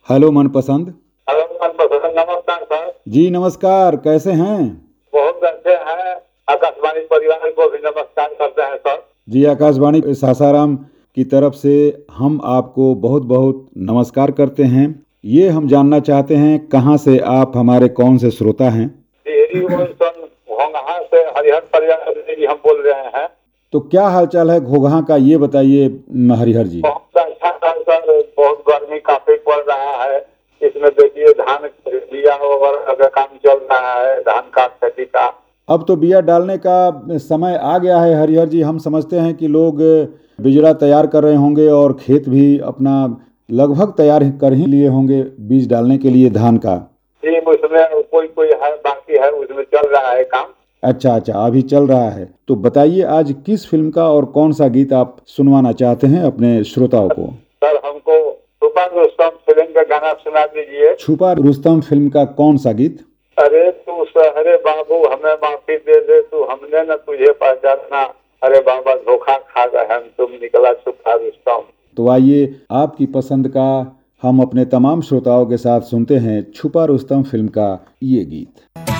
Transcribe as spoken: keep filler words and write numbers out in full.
Hello मनपसंद। Hello मनपसंद, नमस्कार सर। जी नमस्कार, कैसे हैं? बहुत अच्छे हैं। आकाशवाणी परिवार को भी नमस्कार करते हैं सर। जी आकाशवाणी सासाराम की तरफ से हम आपको बहुत बहुत नमस्कार करते हैं। ये हम जानना चाहते हैं कहाँ से आप हमारे कौन से श्रोता हैं? डेरी वंशन घोंघा से हरिहर परिवार से ही हम बोल रहे हैं। तो क्या हालचाल है घोघा का, ये बताइए म, हरिहर जी। बहुत अच्छा था सर। बहुत गर्मी काफी पड़ रहा है। इसमें देखिए धान बिया वगैरह का काम चल रहा है, धान का खेती का। अब तो बिया डालने का समय आ गया है हरिहर जी। हम समझते हैं कि लोग बिजड़ा तैयार कर रहे होंगे और खेत भी अपना लगभग तैयार कर ही लिए होंगे बीज डालने के लिए धान का। जी, उसमें कोई कोई है, बाकी है, उसमें चल रहा है काम। अच्छा अच्छा, अभी चल रहा है। तो बताइए आज किस फिल्म का और कौन सा गीत आप सुनवाना चाहते हैं अपने श्रोताओं को? सर हमको छुपा रुस्तम फिल्म का गाना सुना दीजिए। छुपा रुस्तम फिल्म का कौन सा गीत? अरे तू सहरे बाबू हमें माफी दे दे, तू हमने न तुझे पहचाना, अरे बाबा धोखा खा गए हम, तुम निकला छुपा रुस्तम। तो आइए आपकी पसंद का हम अपने तमाम श्रोताओं के साथ सुनते हैं छुपा रुस्तम फिल्म का ये गीत।